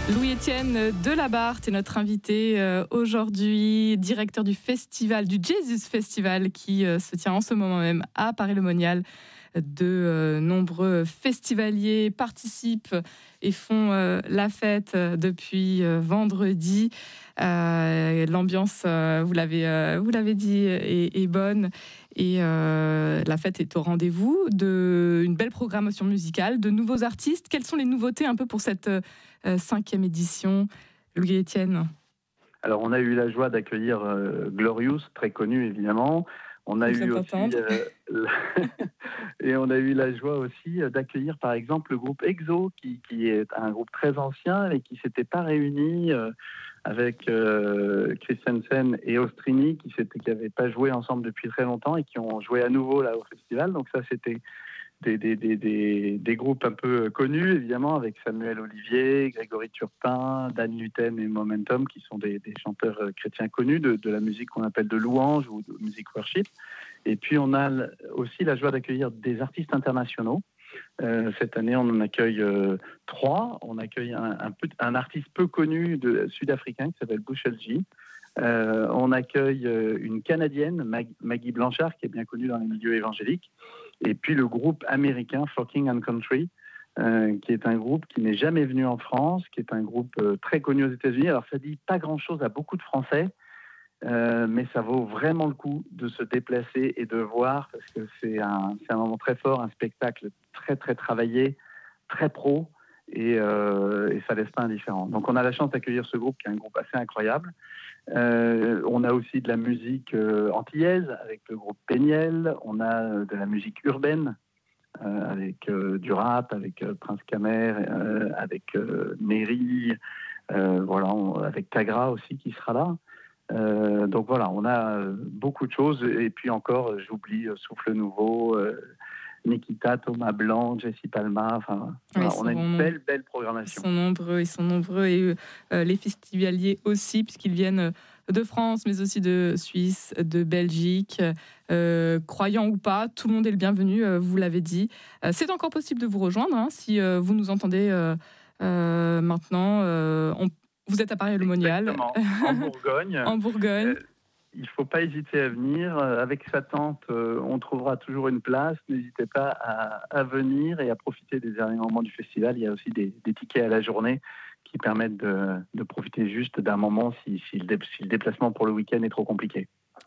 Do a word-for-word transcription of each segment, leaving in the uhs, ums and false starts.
Louis-Étienne Delabarthe est notre invité euh, aujourd'hui, directeur du festival, du Jesus Festival qui euh, se tient en ce moment même à Paris-le-Monial. De euh, nombreux festivaliers participent et font euh, la fête depuis euh, vendredi. Euh, l'ambiance, euh, vous l'avez, euh, vous l'avez dit, est, est bonne et euh, la fête est au rendez-vous. De, une belle programmation musicale, de nouveaux artistes. Quelles sont les nouveautés un peu pour cette euh, cinquième édition, Louis-Étienne? Alors, on a eu la joie d'accueillir euh, Glorious, très connu évidemment. On a eu aussi euh, et on a eu la joie aussi d'accueillir par exemple le groupe EXO, qui, qui est un groupe très ancien et qui s'était pas réuni euh, avec euh, Christensen et Ostrini, qui s'étaient, qui n'avaient pas joué ensemble depuis très longtemps et qui ont joué à nouveau là au festival. Donc ça, c'était Des, des, des, des, des groupes un peu connus, évidemment, avec Samuel Olivier, Grégory Turpin, Dan Lutten et Momentum, qui sont des, des chanteurs chrétiens connus de, de la musique qu'on appelle de louange ou de musique worship. Et puis, on a aussi la joie d'accueillir des artistes internationaux. Euh, cette année, on en accueille euh, trois. On accueille un, un, peu, un artiste peu connu de, sud-africain qui s'appelle Bushel G. Euh, on accueille euh, une Canadienne, Mag- Maggie Blanchard, qui est bien connue dans les milieux évangéliques. Et puis le groupe américain Forking and Country, euh, qui est un groupe qui n'est jamais venu en France, qui est un groupe euh, très connu aux États-Unis. Alors ça dit pas grand-chose à beaucoup de Français, euh, mais ça vaut vraiment le coup de se déplacer et de voir, parce que c'est un, c'est un moment très fort, un spectacle très très travaillé, très pro, et, euh, et ça laisse pas indifférent. Donc on a la chance d'accueillir ce groupe qui est un groupe assez incroyable. Euh, on a aussi de la musique euh, antillaise avec le groupe Péniel. On a euh, de la musique urbaine euh, avec euh, du rap, avec euh, Prince Kamer, euh, avec euh, Méry, euh, voilà, on, avec Tagra aussi qui sera là. Euh, donc voilà, on a euh, beaucoup de choses. Et puis encore, j'oublie euh, Souffle Nouveau, euh, Nikita, Thomas Blanc, Jessie Palma. Enfin, voilà, on a une belle, belle programmation. Ils sont nombreux, ils sont nombreux et euh, les festivaliers aussi, puisqu'ils viennent de France, mais aussi de Suisse, de Belgique. Euh, croyants ou pas, tout le monde est le bienvenu, euh, vous l'avez dit. Euh, c'est encore possible de vous rejoindre, hein, si euh, vous nous entendez euh, euh, maintenant. Euh, on, vous êtes à Paris-le-Monial. En Bourgogne. en Bourgogne. Euh, il ne faut pas hésiter à venir. Avec sa tante, euh, on trouvera toujours une place. N'hésitez pas à, à venir et à profiter des derniers moments du festival. Il y a aussi des, des tickets à la journée qui permettent de, de profiter juste d'un moment si, si, le dé, si le déplacement pour le week-end est trop compliqué.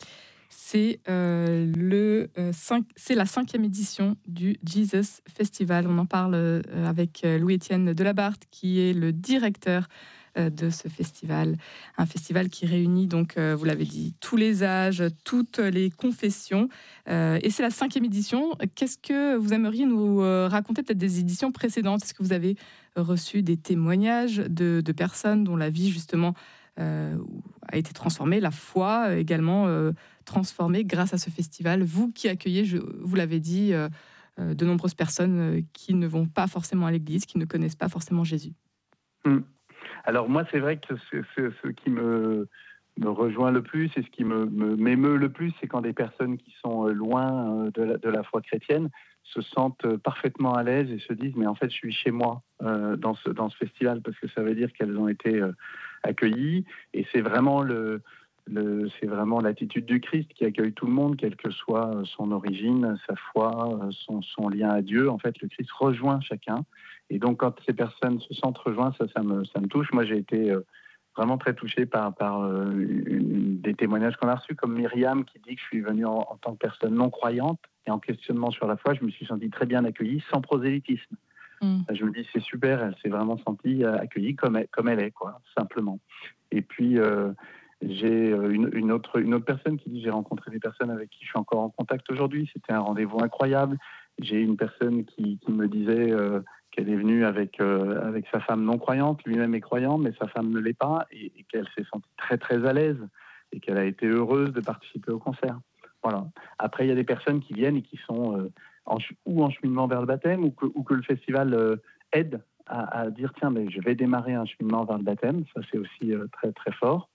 C'est, euh, le, euh, cinq, c'est la cinquième édition du Jesus Festival. On en parle euh, avec Louis-Étienne Delabarthe, qui est le directeur euh, de ce festival. Un festival qui réunit, donc, euh, vous l'avez dit, tous les âges, toutes les confessions. Euh, et c'est la cinquième édition. Qu'est-ce que vous aimeriez nous euh, raconter, peut-être des éditions précédentes? Est-ce que vous avez reçu des témoignages de, de personnes dont la vie, justement, euh, a été transformée, la foi également euh, transformée grâce à ce festival? Vous qui accueillez, je, vous l'avez dit, euh, euh, de nombreuses personnes euh, qui ne vont pas forcément à l'église, qui ne connaissent pas forcément Jésus. Mmh. Alors moi, c'est vrai que c'est, c'est, ce qui me, me rejoint le plus et ce qui me, me, m'émeut le plus, c'est quand des personnes qui sont loin de la, de la foi chrétienne se sentent parfaitement à l'aise et se disent mais en fait je suis chez moi euh, dans, ce, dans ce festival, parce que ça veut dire qu'elles ont été euh, accueillies, et c'est vraiment, le, le, c'est vraiment l'attitude du Christ qui accueille tout le monde, quelle que soit son origine, sa foi, son, son lien à Dieu. En fait, le Christ rejoint chacun, et donc quand ces personnes se sentent rejointes, ça, ça, me, ça me touche. Moi j'ai été euh, vraiment très touché par, par euh, une, des témoignages qu'on a reçus, comme Myriam qui dit que je suis venue en, en tant que personne non croyante et en questionnement sur la foi, je me suis senti très bien accueillie, sans prosélytisme. Mmh. Je me dis c'est super, elle s'est vraiment sentie accueillie comme elle, comme elle est, quoi, simplement. Et puis euh, j'ai une, une, autre, une autre personne qui dit j'ai rencontré des personnes avec qui je suis encore en contact aujourd'hui, c'était un rendez-vous incroyable. J'ai une personne qui, qui me disait euh, qu'elle est venue avec, euh, avec sa femme non croyante, lui-même est croyant, mais sa femme ne l'est pas, et, et qu'elle s'est sentie très très à l'aise et qu'elle a été heureuse de participer au concert. Voilà. Après, il y a des personnes qui viennent et qui sont euh, en, ou en cheminement vers le baptême, ou que, ou que le festival euh, aide à, à dire tiens, mais je vais démarrer un cheminement vers le baptême. Ça, c'est aussi euh, très très fort.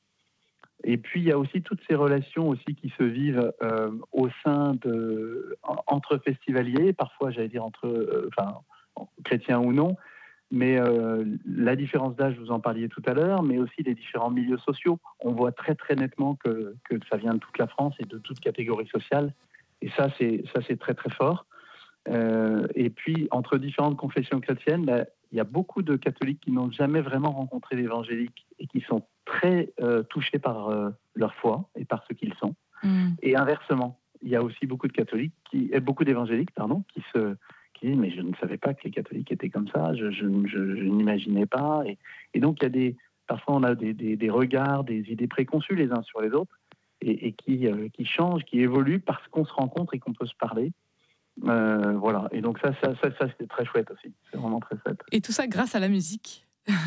Et puis, il y a aussi toutes ces relations aussi qui se vivent euh, au sein de, entre festivaliers, parfois, j'allais dire, entre, euh, enfin, chrétiens ou non, Mais euh, la différence d'âge, vous en parliez tout à l'heure, mais aussi les différents milieux sociaux. On voit très très nettement que, que ça vient de toute la France et de toute catégorie sociale. Et ça, c'est, ça, c'est très très fort. Euh, et puis, entre différentes confessions chrétiennes, bah, il y a beaucoup de catholiques qui n'ont jamais vraiment rencontré l'évangélique et qui sont très euh, touchés par euh, leur foi et par ce qu'ils sont. Mmh. Et inversement, il y a aussi beaucoup de catholiques, qui, et beaucoup d'évangéliques, pardon, qui se qui disent mais je ne savais pas que les catholiques étaient comme ça, je, je, je, je n'imaginais pas. Et, et donc il y a des, parfois on a des, des, des regards, des idées préconçues les uns sur les autres, et, et qui, euh, qui changent, qui évoluent parce qu'on se rencontre et qu'on peut se parler. Euh, voilà. Et donc ça, ça, ça, ça, c'est très chouette aussi. C'est vraiment très chouette. Et tout ça grâce à la musique.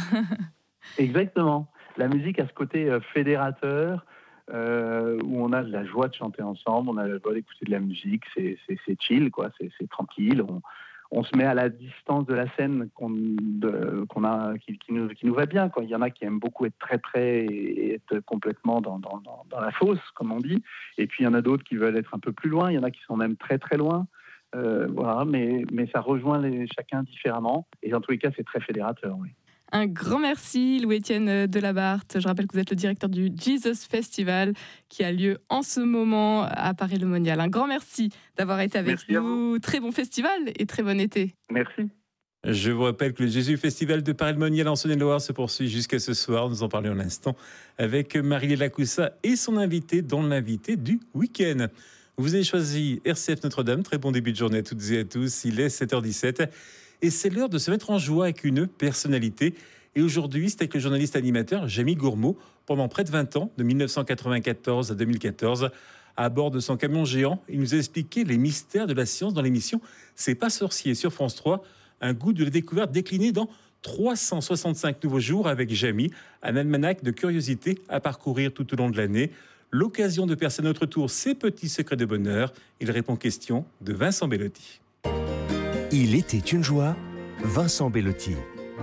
Exactement. La musique a ce côté euh, fédérateur. Euh, où on a de la joie de chanter ensemble, on a la joie d'écouter de la musique, c'est, c'est, c'est chill, quoi, c'est, c'est tranquille. On, on se met à la distance de la scène qu'on, de, qu'on a, qui, qui, nous, qui nous va bien, quoi. Il y en a qui aiment beaucoup être très près et être complètement dans, dans, dans, dans la fosse, comme on dit. Et puis il y en a d'autres qui veulent être un peu plus loin. Il y en a qui sont même très très loin. Euh, voilà, mais, mais ça rejoint les, chacun différemment. Et dans tous les cas, c'est très fédérateur, oui. Un grand merci, Louis-Étienne Delabarthe. Je rappelle que vous êtes le directeur du Jesus Festival qui a lieu en ce moment à Paray-le-Monial. Un grand merci d'avoir été avec merci nous. Très bon festival et très bon été. Merci. Je vous rappelle que le Jesus Festival de Paray-le-Monial en Saône-et-Loire se poursuit jusqu'à ce soir. Nous en parlions un instant avec Marie-Léla Coussa et son invité, dont l'invité du week-end. Vous avez choisi R C F Notre-Dame. Très bon début de journée à toutes et à tous. Il est sept heures dix-sept. Et c'est l'heure de se mettre en joie avec une personnalité. Et aujourd'hui, c'est avec le journaliste animateur Jamie Gourmaud, pendant près de vingt ans, de dix-neuf cent quatre-vingt-quatorze à deux mille quatorze. À bord de son camion géant, il nous a expliqué les mystères de la science dans l'émission C'est pas sorcier sur France trois. Un goût de la découverte décliné dans trois cent soixante-cinq nouveaux jours avec Jamie, un almanach de curiosités à parcourir tout au long de l'année. L'occasion de percer à notre tour ses petits secrets de bonheur. Il répond aux questions de Vincent Bellotti. Il était une joie, Vincent Bellotti.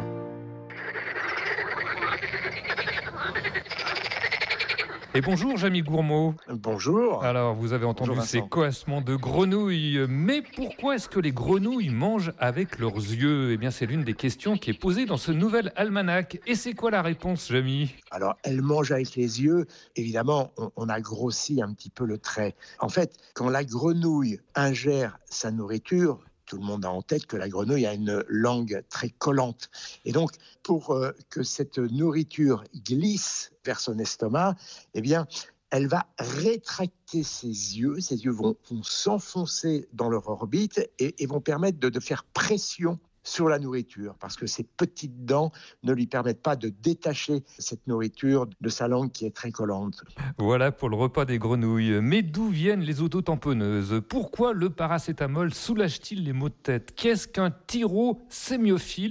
Et bonjour Jamie Gourmaud. Bonjour. Alors vous avez entendu bonjour, ces coassements de grenouilles, mais pourquoi est-ce que les grenouilles mangent avec leurs yeux ? Eh bien c'est l'une des questions qui est posée dans ce nouvel almanach. Et c'est quoi la réponse, Jamie ? Alors elles mangent avec les yeux, évidemment on, on a grossi un petit peu le trait. En fait, quand la grenouille ingère sa nourriture, tout le monde a en tête que la grenouille a une langue très collante. Et donc, pour euh, que cette nourriture glisse vers son estomac, eh bien, elle va rétracter ses yeux. Ses yeux vont, vont s'enfoncer dans leur orbite et, et vont permettre de, de faire pression sur la nourriture, parce que ses petites dents ne lui permettent pas de détacher cette nourriture de sa langue qui est très collante. Voilà pour le repas des grenouilles. Mais d'où viennent les autotamponneuses ? Pourquoi le paracétamol soulage-t-il les maux de tête ? Qu'est-ce qu'un tyrosémiophile ?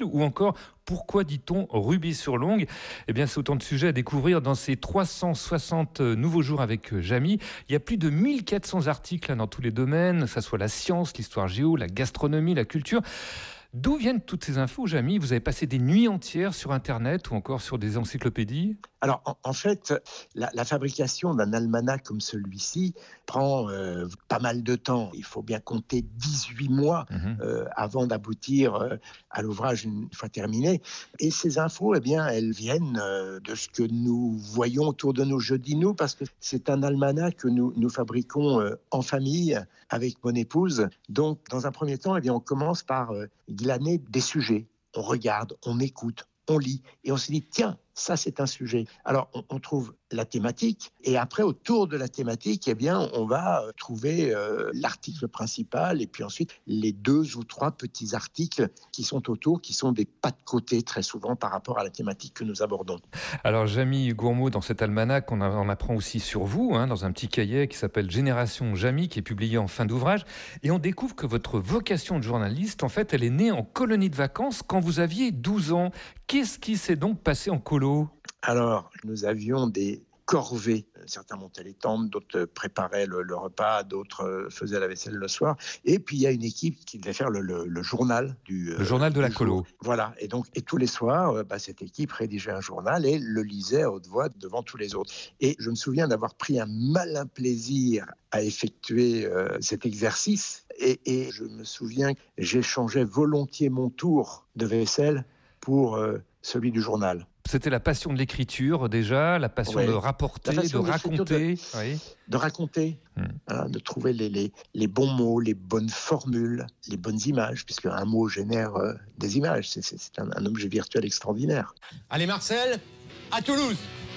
Ou encore, pourquoi dit-on rubis sur l'ongle ? Eh bien, c'est autant de sujets à découvrir dans ces trois cent soixante nouveaux jours avec Jamie. Il y a plus de mille quatre cents articles dans tous les domaines, que ce soit la science, l'histoire géo, la gastronomie, la culture. D'où viennent toutes ces infos, Jamie ? Vous avez passé des nuits entières sur Internet ou encore sur des encyclopédies ? Alors, en, en fait, la, la fabrication d'un almanach comme celui-ci prend euh, pas mal de temps. Il faut bien compter dix-huit mois mmh. euh, avant d'aboutir euh, à l'ouvrage une fois terminé. Et ces infos, eh bien, elles viennent euh, de ce que nous voyons autour de nous. Je dis nous parce que c'est un almanach que nous, nous fabriquons euh, en famille avec mon épouse. Donc, dans un premier temps, eh bien, on commence par euh, glaner des sujets. On regarde, on écoute, on lit et on se dit tiens, ça c'est un sujet. Alors on, on trouve la thématique et après autour de la thématique, eh bien on va trouver euh, l'article principal et puis ensuite les deux ou trois petits articles qui sont autour, qui sont des pas de côté très souvent par rapport à la thématique que nous abordons. Alors Jamie Gourmaud, dans cet almanach, on, a, on apprend aussi sur vous, hein, dans un petit cahier qui s'appelle Génération Jamie, qui est publié en fin d'ouvrage, et on découvre que votre vocation de journaliste, en fait, elle est née en colonie de vacances quand vous aviez douze ans. Qu'est-ce qui s'est donc passé en colo ? Alors, nous avions des corvées. Certains montaient les tentes, d'autres préparaient le, le repas, d'autres faisaient la vaisselle le soir. Et puis, il y a une équipe qui devait faire le, le, le journal du Le journal de la jour. colo. Voilà. Et donc, et tous les soirs, bah, cette équipe rédigeait un journal et le lisait à haute voix devant tous les autres. Et je me souviens d'avoir pris un malin plaisir à effectuer euh, cet exercice. Et, et je me souviens que j'échangeais volontiers mon tour de vaisselle pour euh, celui du journal. C'était la passion de l'écriture déjà, la passion ouais. de rapporter, de raconter. De, oui. de raconter, hmm. hein, de trouver les, les, les bons mots, les bonnes formules, les bonnes images, puisque un mot génère euh, des images. C'est, c'est, c'est un, un objet virtuel extraordinaire. Allez Marcel, à Toulouse.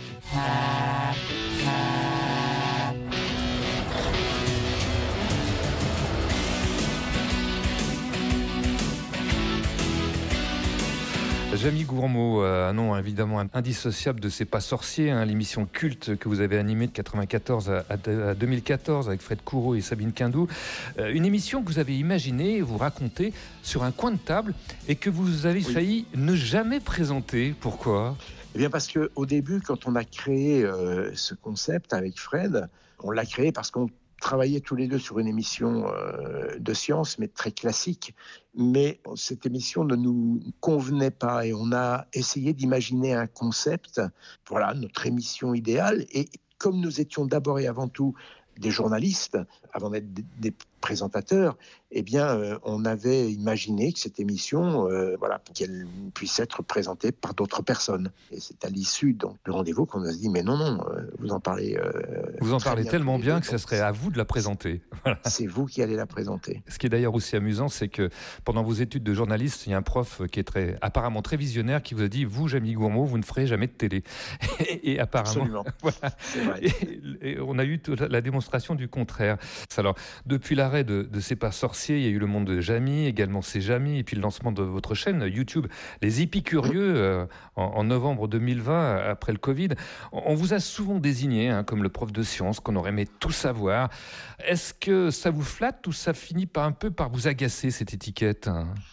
Jamie Gourmaud, un nom évidemment indissociable de C'est pas sorcier, hein, l'émission culte que vous avez animée de quatre-vingt-quatorze à deux mille quatorze avec Fred Coureau et Sabine Quindou. Une émission que vous avez imaginée, vous racontez sur un coin de table et que vous avez oui. failli ne jamais présenter. Pourquoi ? Eh bien parce qu'au début, quand on a créé euh, ce concept avec Fred, on l'a créé parce qu'on travaillait tous les deux sur une émission euh, de science, mais très classique. Mais cette émission ne nous convenait pas et on a essayé d'imaginer un concept, voilà, notre émission idéale. Et comme nous étions d'abord et avant tout des journalistes, avant d'être des, des présentateurs, eh bien, euh, on avait imaginé que cette émission, euh, voilà, qu'elle puisse être présentée par d'autres personnes. Et c'est à l'issue donc, du rendez-vous qu'on a dit, mais non, non, euh, vous en parlez... Euh, vous en parlez tellement bien que ça serait à vous de la présenter. Voilà. C'est vous qui allez la présenter. Ce qui est d'ailleurs aussi amusant, c'est que pendant vos études de journaliste, il y a un prof qui est très, apparemment très visionnaire qui vous a dit, vous, Jamie Gourmaud, vous ne ferez jamais de télé. Et, et apparemment... Absolument, voilà. C'est vrai. Et, et on a eu la démonstration du contraire. Alors, depuis l'arrêt de, de C'est pas sorcier, il y a eu le monde de Jamie, également C'est Jamie, et puis le lancement de votre chaîne YouTube, Les Épicurieux, euh, en, en novembre deux mille vingt, après le Covid. On vous a souvent désigné hein, comme le prof de science, qu'on aurait aimé tout savoir. Est-ce que ça vous flatte ou ça finit par un peu par vous agacer, cette étiquette ?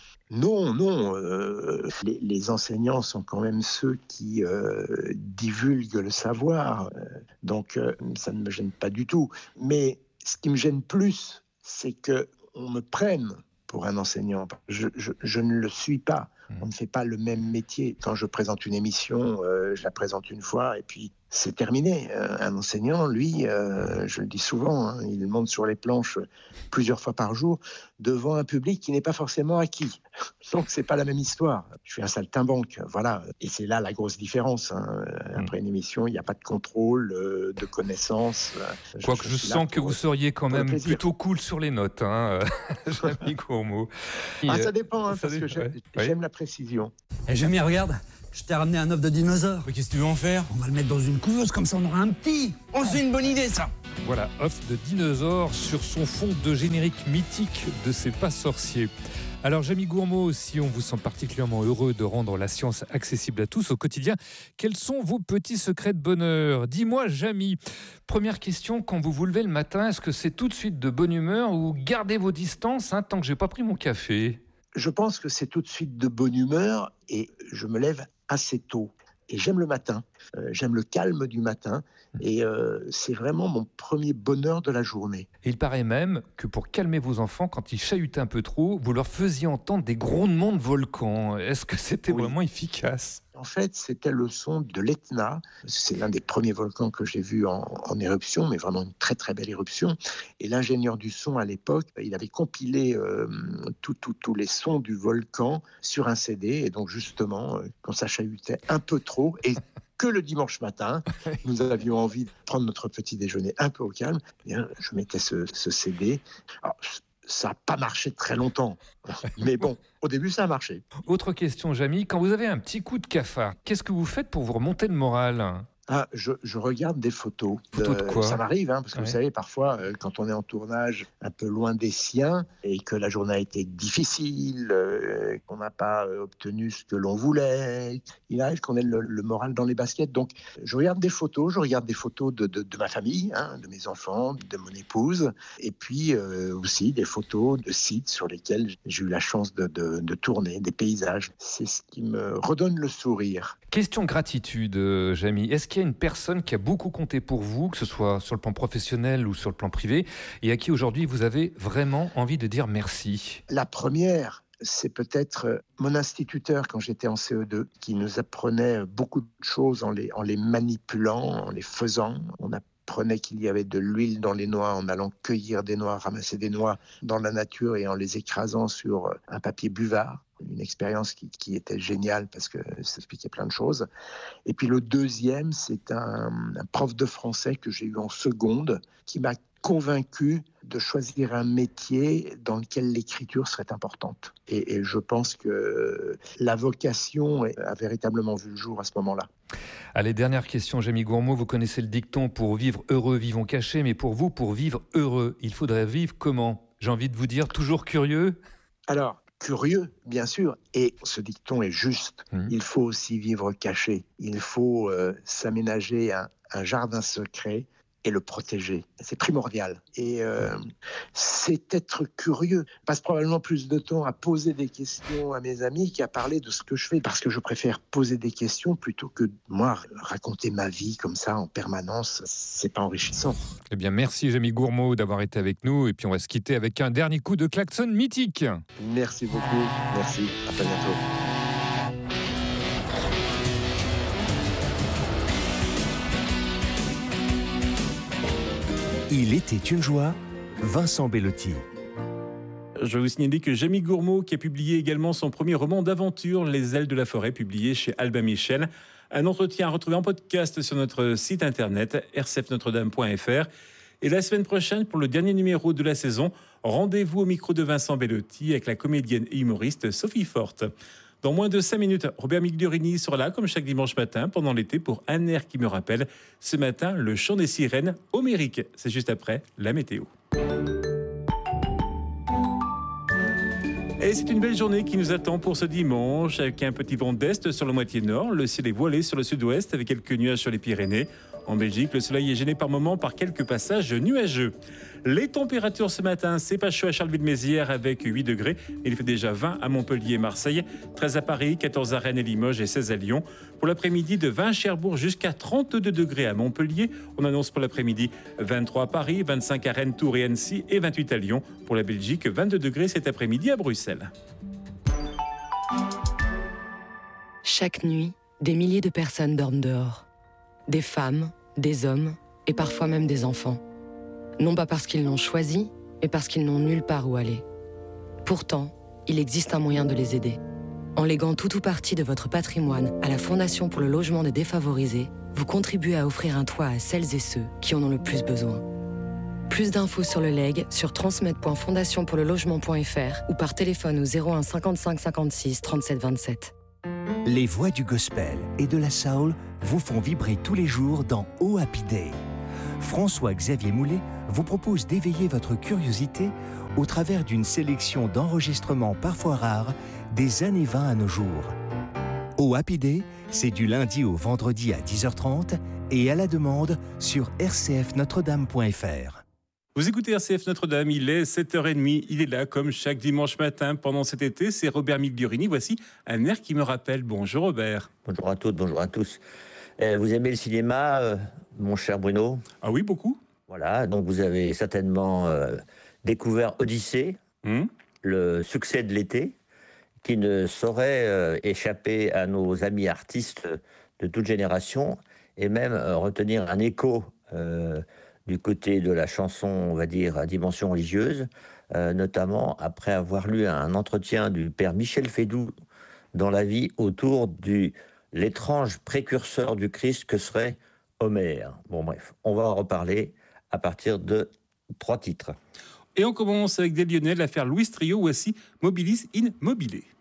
Non, non. Euh, les, les enseignants sont quand même ceux qui euh, divulguent le savoir. Donc, euh, ça ne me gêne pas du tout. Mais ce qui me gêne plus, c'est qu'on me prenne pour un enseignant. Je, je, je ne le suis pas. On ne fait pas le même métier. Quand je présente une émission, euh, je la présente une fois et puis c'est terminé. Euh, un enseignant, lui, euh, je le dis souvent, hein, il monte sur les planches plusieurs fois par jour devant un public qui n'est pas forcément acquis. Donc, c'est pas la même histoire. Je suis un saltimbanque, voilà. Et c'est là la grosse différence. Hein. Après une émission, il n'y a pas de contrôle, euh, de connaissance. Quoique je, je sens que vous seriez quand même plutôt cool sur les notes, hein, Jamie Gourmaud. Ah, ça dépend, hein, ça parce dépend, que j'aime, ouais. j'aime la précision. Et Jamie, regarde, je t'ai ramené un œuf de dinosaure. Mais qu'est-ce que tu veux en faire ? On va le mettre dans une couveuse, comme ça on aura un petit. Oh, c'est une bonne idée, ça. Voilà, œuf de dinosaure sur son fond de générique mythique de C'est pas sorcier. Alors, Jamie Gourmaud, si on vous sent particulièrement heureux de rendre la science accessible à tous au quotidien, quels sont vos petits secrets de bonheur ? Dis-moi, Jamie, première question, quand vous vous levez le matin, est-ce que c'est tout de suite de bonne humeur ou gardez vos distances hein, tant que j'ai pas pris mon café ? Je pense que c'est tout de suite de bonne humeur et je me lève assez tôt. Et j'aime le matin, euh, j'aime le calme du matin et euh, c'est vraiment mon premier bonheur de la journée. Et il paraît même que pour calmer vos enfants, quand ils chahutaient un peu trop, vous leur faisiez entendre des grondements de volcans. Est-ce que c'était oui. vraiment efficace ? En fait, c'était le son de l'Etna. C'est l'un des premiers volcans que j'ai vu en, en éruption, mais vraiment une très très belle éruption. Et l'ingénieur du son à l'époque, il avait compilé euh, tous tout, tout les sons du volcan sur un C D. Et donc justement, euh, quand ça chahutait un peu trop, et que le dimanche matin, nous avions envie de prendre notre petit déjeuner un peu au calme, eh bien, je mettais ce, ce C D. Alors, ça n'a pas marché très longtemps. Mais bon, au début, ça a marché. Autre question, Jamie. Quand vous avez un petit coup de cafard, qu'est-ce que vous faites pour vous remonter le moral ? Ah, je, je regarde des photos. Photos de quoi ? Ça m'arrive, hein, parce que ouais. vous savez, parfois, euh, quand on est en tournage un peu loin des siens et que la journée a été difficile, euh, qu'on n'a pas euh, obtenu ce que l'on voulait, il arrive qu'on ait le, le moral dans les baskets. Donc, je regarde des photos, je regarde des photos de, de, de ma famille, hein, de mes enfants, de mon épouse, et puis euh, aussi des photos de sites sur lesquels j'ai eu la chance de, de, de tourner, des paysages. C'est ce qui me redonne le sourire. Question gratitude, Jamie. Est-ce qu'il y a une personne qui a beaucoup compté pour vous, que ce soit sur le plan professionnel ou sur le plan privé, et à qui aujourd'hui vous avez vraiment envie de dire merci ? La première, c'est peut-être mon instituteur quand j'étais en C E deux, qui nous apprenait beaucoup de choses en les, en les manipulant, en les faisant. On apprenait qu'il y avait de l'huile dans les noix en allant cueillir des noix, ramasser des noix dans la nature et en les écrasant sur un papier buvard. Une expérience qui, qui était géniale parce que ça expliquait plein de choses. Et puis le deuxième, c'est un, un prof de français que j'ai eu en seconde qui m'a convaincu de choisir un métier dans lequel l'écriture serait importante. Et, et je pense que la vocation a véritablement vu le jour à ce moment-là. Allez, dernière question, Jamie Gourmaud. Vous connaissez le dicton « Pour vivre heureux, vivons cachés ». Mais pour vous, pour vivre heureux, il faudrait vivre comment ? J'ai envie de vous dire, toujours curieux ? Alors, curieux, bien sûr. Et ce dicton est juste. Mmh. Il faut aussi vivre caché. Il faut euh, s'aménager un, un jardin secret et le protéger. C'est primordial. Et euh, c'est être curieux. Je passe probablement plus de temps à poser des questions à mes amis qu'à parler de ce que je fais, parce que je préfère poser des questions plutôt que, moi, raconter ma vie comme ça en permanence. C'est pas enrichissant. Eh bien, merci Jamie Gourmaud d'avoir été avec nous. Et puis, on va se quitter avec un dernier coup de klaxon mythique. Merci beaucoup. Merci. À très bientôt. Il était une joie, Vincent Bellotti. Je vais vous signaler que Jamie Gourmaud, qui a publié également son premier roman d'aventure, Les ailes de la forêt, publié chez Albin Michel. Un entretien à retrouver en podcast sur notre site internet r c f notre dame point f r. Et la semaine prochaine, pour le dernier numéro de la saison, rendez-vous au micro de Vincent Bellotti avec la comédienne et humoriste Sophie Forte. Dans moins de cinq minutes, Robert Migliorini sera là, comme chaque dimanche matin, pendant l'été, pour un air qui me rappelle. Ce matin, le chant des sirènes homériques. C'est juste après la météo. Et c'est une belle journée qui nous attend pour ce dimanche, avec un petit vent d'est sur la moitié nord. Le ciel est voilé sur le sud-ouest, avec quelques nuages sur les Pyrénées. En Belgique, le soleil est gêné par moments par quelques passages nuageux. Les températures ce matin, c'est pas chaud à Charleville-Mézières avec huit degrés. Il fait déjà vingt à Montpellier et Marseille, treize à Paris, quatorze à Rennes et Limoges et seize à Lyon. Pour l'après-midi, de vingt à Cherbourg jusqu'à trente-deux degrés à Montpellier. On annonce pour l'après-midi vingt-trois à Paris, vingt-cinq à Rennes, Tours et Annecy et vingt-huit à Lyon. Pour la Belgique, vingt-deux degrés cet après-midi à Bruxelles. Chaque nuit, des milliers de personnes dorment dehors. Des femmes, des hommes et parfois même des enfants. Non pas parce qu'ils l'ont choisi, mais parce qu'ils n'ont nulle part où aller. Pourtant, il existe un moyen de les aider. En léguant tout ou partie de votre patrimoine à la Fondation pour le logement des défavorisés, vous contribuez à offrir un toit à celles et ceux qui en ont le plus besoin. Plus d'infos sur le legs sur transmettre point fondation pour le logement point f r ou par téléphone au zéro un cinquante-cinq cinquante-six trente-sept vingt-sept. Les voix du gospel et de la soul vous font vibrer tous les jours dans Oh Happy Day. François-Xavier Moulet vous propose d'éveiller votre curiosité au travers d'une sélection d'enregistrements parfois rares des années vingt à nos jours. Oh Happy Day, c'est du lundi au vendredi à dix heures trente et à la demande sur r c f notre dame point f r. Vous écoutez R C F Notre-Dame, il est sept heures trente, il est là comme chaque dimanche matin pendant cet été, c'est Robert Migliorini. Voici un air qui me rappelle. Bonjour Robert. Bonjour à toutes, bonjour à tous. Euh, vous aimez le cinéma, euh, mon cher Bruno ? Ah oui, beaucoup. Voilà, donc vous avez certainement euh, découvert Odyssée, mmh. le succès de l'été, qui ne saurait euh, échapper à nos amis artistes de toute génération, et même euh, retenir un écho euh, du côté de la chanson, on va dire, à dimension religieuse, euh, notamment après avoir lu un entretien du père Michel Fédoux dans La Vie autour de l'étrange précurseur du Christ que serait Homère. Bon bref, on va en reparler à partir de trois titres. Et on commence avec des Lyonnais, l'affaire Louis Trio, voici Mobilis in Mobile.